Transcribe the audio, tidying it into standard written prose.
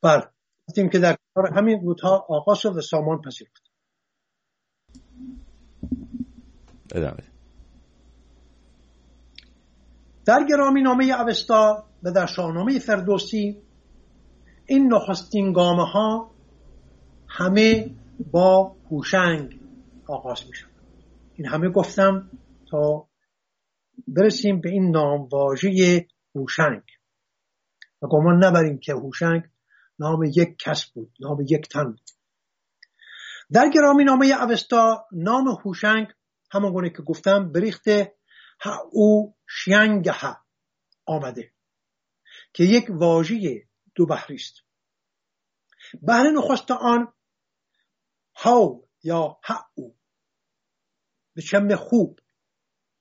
بله، گفتیم که در همین روزها آغاز شد و سامان پذیرفت. ادامه. در گرامی نامه اوستا و در شاهنامه فردوسی این نخستین گامه ها همه با هوشنگ آغاز می شود. این همه گفتم تا برسیم به این نامواژه هوشنگ و گمان نبریم که هوشنگ نام یک کس بود، نام یک تن بود. در گرامی نامه اوستا نام هوشنگ همون گونه که گفتم بریخته او شینگ ها آمده که یک واژه دو بحری است. بحر نخست آن هاو یا هاو به چم خوب